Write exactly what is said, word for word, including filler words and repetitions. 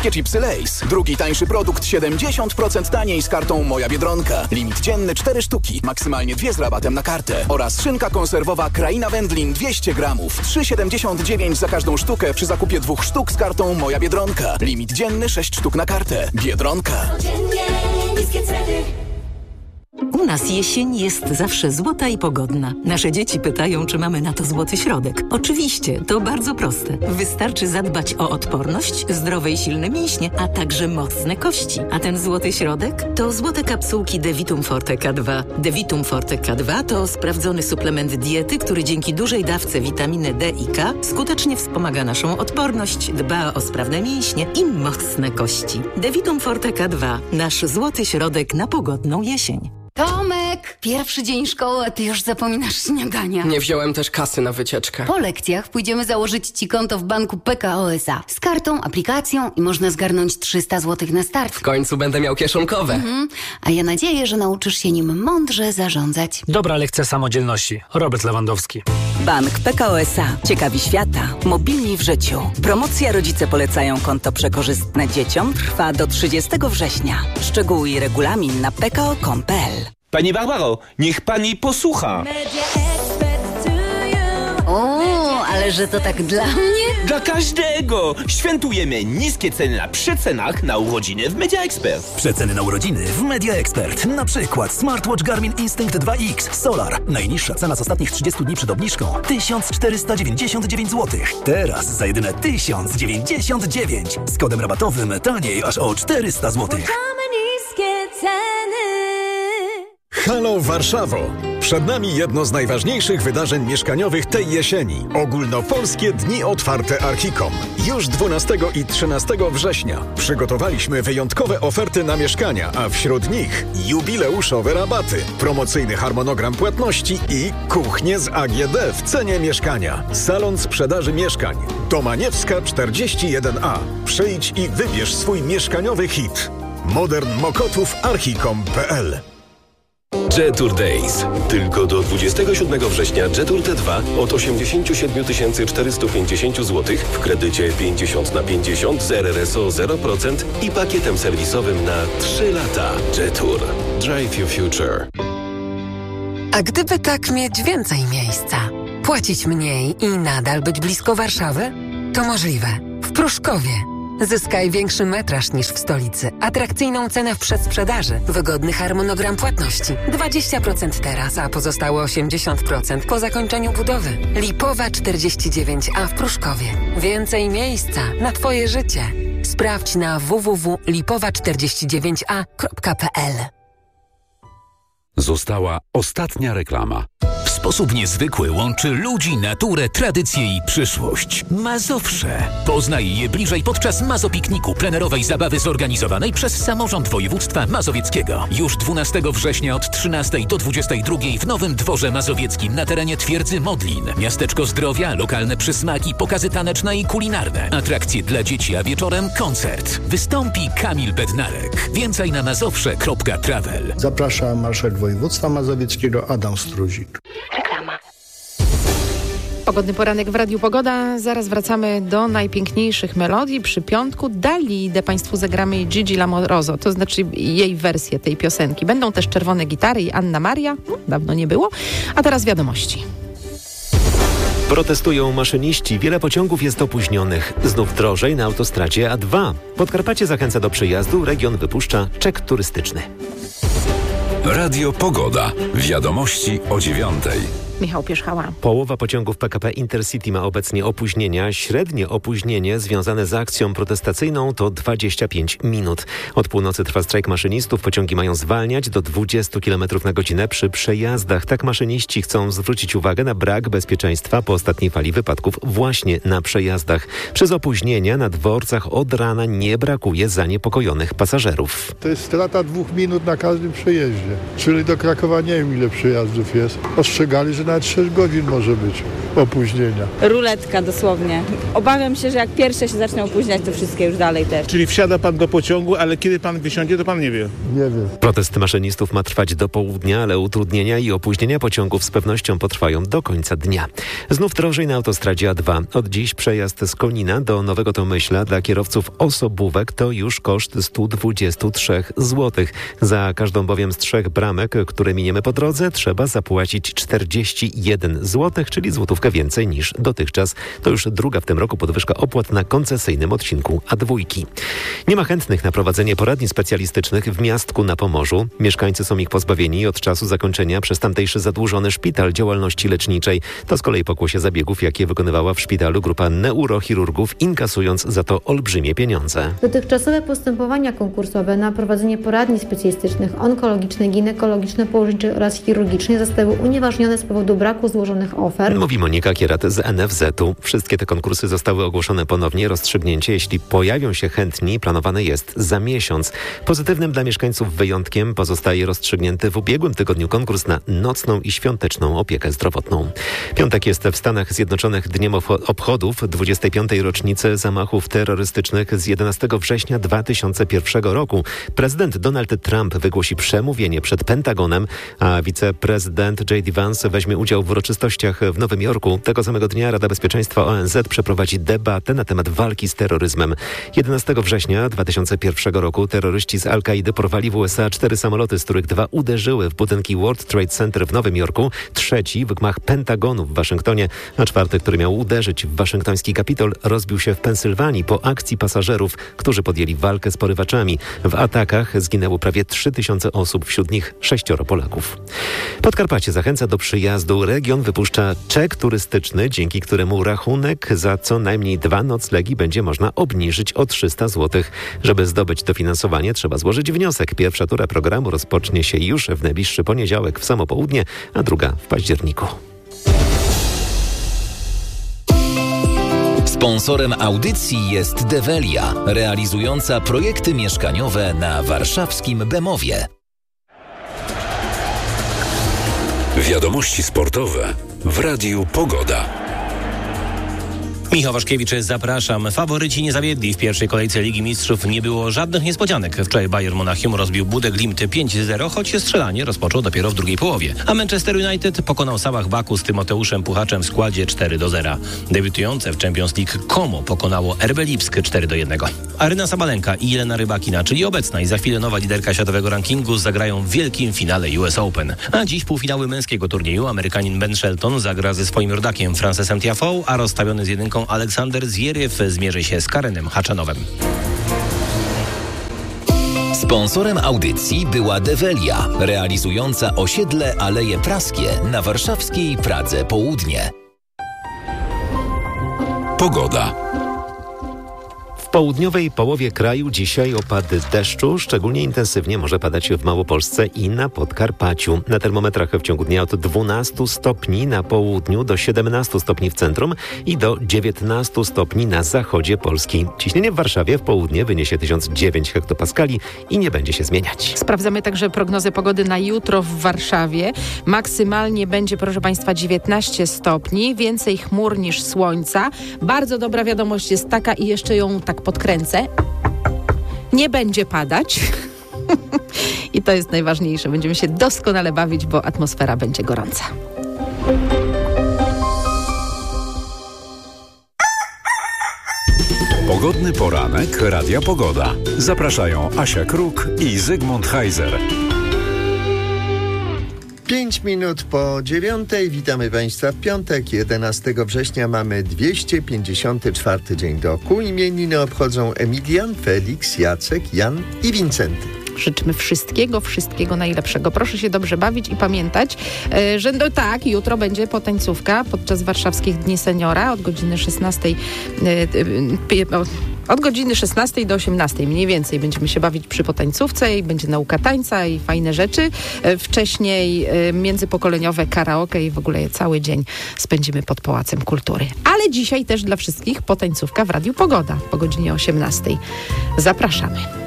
Polskie chipsy Lay's. Drugi tańszy produkt siedemdziesiąt procent taniej z kartą Moja Biedronka. Limit dzienny cztery sztuki, maksymalnie dwie z rabatem na kartę. Oraz szynka konserwowa Kraina Wędlin dwieście gramów. trzy siedemdziesiąt dziewięć za każdą sztukę przy zakupie dwóch sztuk z kartą Moja Biedronka. Limit dzienny sześć sztuk na kartę. Biedronka. Niskie ceny. U nas jesień jest zawsze złota i pogodna. Nasze dzieci pytają, czy mamy na to złoty środek. Oczywiście, to bardzo proste. Wystarczy zadbać o odporność, zdrowe i silne mięśnie, a także mocne kości. A ten złoty środek to złote kapsułki Devitum Forte K dwa. Devitum Forte K dwa to sprawdzony suplement diety, który dzięki dużej dawce witaminy D i K skutecznie wspomaga naszą odporność, dba o sprawne mięśnie i mocne kości. Devitum Forte K dwa. Nasz złoty środek na pogodną jesień. Tomek, pierwszy dzień szkoły, a ty już zapominasz śniadania. Nie wziąłem też kasy na wycieczkę. Po lekcjach pójdziemy założyć ci konto w banku P K O S A. Z kartą, aplikacją i można zgarnąć trzysta złotych na start. W końcu będę miał kieszonkowe. Mhm. A ja nadzieję, że nauczysz się nim mądrze zarządzać. Dobra lekcja samodzielności. Robert Lewandowski. Bank P K O S A. Ciekawi świata. Mobilni w życiu. Promocja Rodzice polecają konto przekorzystne dzieciom trwa do trzydziestego września. Szczegóły i regulamin na p k o kropka com kropka p l. Pani Barbaro, niech pani posłucha. O, ale że to tak dla mnie? Dla każdego! Świętujemy niskie ceny na przecenach na urodziny w Media Expert. Przeceny na urodziny w Media Expert. Na przykład smartwatch Garmin Instinct dwa X Solar. Najniższa cena z ostatnich trzydziestu dni przed obniżką tysiąc czterysta dziewięćdziesiąt dziewięć złotych. Teraz za jedyne tysiąc dziewięćdziesiąt dziewięć. Z kodem rabatowym taniej aż o czterysta złotych. Niskie ceny. Halo Warszawo! Przed nami jedno z najważniejszych wydarzeń mieszkaniowych tej jesieni. Ogólnopolskie Dni Otwarte Archicom. Już dwunastego i trzynastego września przygotowaliśmy wyjątkowe oferty na mieszkania, a wśród nich jubileuszowe rabaty, promocyjny harmonogram płatności i kuchnię z A G D w cenie mieszkania. Salon sprzedaży mieszkań. Domaniewska czterdzieści jeden A. Przyjdź i wybierz swój mieszkaniowy hit. Modern Mokotów Archicom kropka p l. Jetour Days. Tylko do dwudziestego siódmego września Jetour T dwa od osiemdziesiąt siedem tysięcy czterysta pięćdziesiąt złotych w kredycie pięćdziesiąt na pięćdziesiąt z R R S O zero procent i pakietem serwisowym na trzy lata. Jetour. Drive your future. A gdyby tak mieć więcej miejsca, płacić mniej i nadal być blisko Warszawy? To możliwe. W Pruszkowie. Zyskaj większy metraż niż w stolicy, atrakcyjną cenę w przedsprzedaży, wygodny harmonogram płatności. dwadzieścia procent teraz, a pozostałe osiemdziesiąt procent po zakończeniu budowy. Lipowa czterdzieści dziewięć A w Pruszkowie. Więcej miejsca na Twoje życie. Sprawdź na w w w kropka lipowa czterdzieści dziewięć a kropka p l. Została ostatnia reklama. W sposób niezwykły łączy ludzi, naturę, tradycję i przyszłość. Mazowsze. Poznaj je bliżej podczas Mazopikniku, plenerowej zabawy zorganizowanej przez samorząd województwa mazowieckiego. Już dwunastego września od trzynastej do dwudziestej drugiej w Nowym Dworze Mazowieckim na terenie twierdzy Modlin. Miasteczko zdrowia, lokalne przysmaki, pokazy taneczne i kulinarne. Atrakcje dla dzieci, a wieczorem koncert. Wystąpi Kamil Bednarek. Więcej na mazowsze kropka travel. Zaprasza marszałek województwa mazowieckiego Adam Struzik. Reklama. Pogodny poranek w Radiu Pogoda. Zaraz wracamy do najpiękniejszych melodii. Przy piątku Dalidę Państwu zagramy i Gigi Lamoroso, to znaczy jej wersję tej piosenki. Będą też Czerwone Gitary i Anna Maria. No, dawno nie było. A teraz wiadomości. Protestują maszyniści. Wiele pociągów jest opóźnionych. Znów drożej na autostradzie A dwa. Podkarpacie zachęca do przyjazdu. Region wypuszcza czek turystyczny. Radio Pogoda. Wiadomości o dziewiątej. Michał Pierzchała. Połowa pociągów P K P Intercity ma obecnie opóźnienia. Średnie opóźnienie związane z akcją protestacyjną to dwadzieścia pięć minut. Od północy trwa strajk maszynistów. Pociągi mają zwalniać do dwadzieścia kilometrów na godzinę przy przejazdach. Tak maszyniści chcą zwrócić uwagę na brak bezpieczeństwa po ostatniej fali wypadków właśnie na przejazdach. Przez opóźnienia na dworcach od rana nie brakuje zaniepokojonych pasażerów. To jest strata dwóch minut na każdym przejeździe. Czyli do Krakowa nie wiem ile przejazdów jest. Ostrzegali, że że nawet sześć godzin może być opóźnienia. Ruletka dosłownie. Obawiam się, że jak pierwsze się zaczną opóźniać, to wszystkie już dalej też. Czyli wsiada pan do pociągu, ale kiedy pan wysiądzie, to pan nie wie. Nie wiem. Protest maszynistów ma trwać do południa, ale utrudnienia i opóźnienia pociągów z pewnością potrwają do końca dnia. Znów drożej na autostradzie A dwa. Od dziś przejazd z Konina do Nowego Tomyśla dla kierowców osobówek to już koszt sto dwadzieścia trzy złotych. Za każdą bowiem z trzech bramek, które miniemy po drodze, trzeba zapłacić czterdzieści jeden złotych, czyli złotówkę więcej niż dotychczas. To już druga w tym roku podwyżka opłat na koncesyjnym odcinku A dwa. Nie ma chętnych na prowadzenie poradni specjalistycznych w Miastku na Pomorzu. Mieszkańcy są ich pozbawieni od czasu zakończenia przez tamtejszy zadłużony szpital działalności leczniczej. To z kolei pokłosie zabiegów, jakie wykonywała w szpitalu grupa neurochirurgów, inkasując za to olbrzymie pieniądze. Dotychczasowe postępowania konkursowe na prowadzenie poradni specjalistycznych onkologicznych, ginekologicznych, położniczych oraz chirurgicznych zostały unieważnione z powodu braku złożonych ofert. Mówi Monika Kierat z N F Z u. Wszystkie te konkursy zostały ogłoszone ponownie. Rozstrzygnięcie, jeśli pojawią się chętni, planowane jest za miesiąc. Pozytywnym dla mieszkańców wyjątkiem pozostaje rozstrzygnięty w ubiegłym tygodniu konkurs na nocną i świąteczną opiekę zdrowotną. Piątek jest w Stanach Zjednoczonych dniem obchodów dwudziestej piątej rocznicy zamachów terrorystycznych z jedenastego września dwa tysiące pierwszego roku. Prezydent Donald Trump wygłosi przemówienie przed Pentagonem, a wiceprezydent J D Vance weźmie udział w uroczystościach w Nowym Jorku. Tego samego dnia Rada Bezpieczeństwa O N Z przeprowadzi debatę na temat walki z terroryzmem. jedenastego września dwa tysiące pierwszego roku terroryści z Al-Kaidy porwali w U S A cztery samoloty, z których dwa uderzyły w budynki World Trade Center w Nowym Jorku, trzeci w gmach Pentagonu w Waszyngtonie, a czwarty, który miał uderzyć w waszyngtoński Kapitol, rozbił się w Pensylwanii po akcji pasażerów, którzy podjęli walkę z porywaczami. W atakach zginęło prawie trzy tysiące osób, wśród nich sześcioro Polaków. Podkarpacie zachęca do przyjazdu. Region wypuszcza czek turystyczny, dzięki któremu rachunek za co najmniej dwa noclegi będzie można obniżyć o trzysta złotych. Żeby zdobyć dofinansowanie, trzeba złożyć wniosek. Pierwsza tura programu rozpocznie się już w najbliższy poniedziałek w samo południe, a druga w październiku. Sponsorem audycji jest Develia, realizująca projekty mieszkaniowe na warszawskim Bemowie. Wiadomości sportowe w Radiu Pogoda. Michał Waszkiewicz, zapraszam. Faworyci nie zawiedli. W pierwszej kolejce Ligi Mistrzów nie było żadnych niespodzianek. Wczoraj Bayern Monachium rozbił Budę Glimt pięć zero, choć strzelanie rozpoczął dopiero w drugiej połowie. A Manchester United pokonał Sabah Baku z Tymoteuszem Puchaczem w składzie cztery do zera. Debiutujące w Champions League Como pokonało R B Lipsk cztery do jednego. Aryna Sabalenka i Jelena Rybakina, czyli obecna i za chwilę nowa liderka światowego rankingu, zagrają w wielkim finale U S Open. A dziś półfinały męskiego turnieju. Amerykanin Ben Shelton zagra ze swoim rodakiem Francesem Tiafoe, a rozstawiony z jedynką Aleksander Zwieryw zmierzy się z Karenem Haczanowem. Sponsorem audycji była Develia, realizująca osiedle Aleje Praskie na warszawskiej Pradze Południe. Pogoda. W południowej połowie kraju dzisiaj opady deszczu, szczególnie intensywnie może padać w Małopolsce i na Podkarpaciu. Na termometrach w ciągu dnia od dwunastu stopni na południu do siedemnastu stopni w centrum i do dziewiętnastu stopni na zachodzie Polski. Ciśnienie w Warszawie w południe wyniesie tysiąc dziewięć hektopaskali i nie będzie się zmieniać. Sprawdzamy także prognozę pogody na jutro w Warszawie. Maksymalnie będzie, proszę Państwa, dziewiętnaście stopni, więcej chmur niż słońca. Bardzo dobra wiadomość jest taka i jeszcze ją tak podkręcę. Nie będzie padać. I to jest najważniejsze. Będziemy się doskonale bawić, bo atmosfera będzie gorąca. Pogodny poranek Radia Pogoda. Zapraszają Asia Kruk i Zygmunt Heiser. Pięć minut po dziewiątej. Witamy Państwa w piątek, jedenastego września. Mamy dwieście pięćdziesiąty czwarty dzień roku. Imieniny obchodzą Emilian, Felix, Jacek, Jan i Wincenty. Życzymy wszystkiego, wszystkiego najlepszego. Proszę się dobrze bawić i pamiętać, że no tak, jutro będzie potańcówka podczas Warszawskich Dni Seniora od godziny szesnastej. Od godziny szesnastej do osiemnastej mniej więcej będziemy się bawić przy potańcówce i będzie nauka tańca i fajne rzeczy. Wcześniej międzypokoleniowe karaoke i w ogóle cały dzień spędzimy pod Pałacem Kultury. Ale dzisiaj też dla wszystkich potańcówka w Radiu Pogoda po godzinie osiemnastej. Zapraszamy.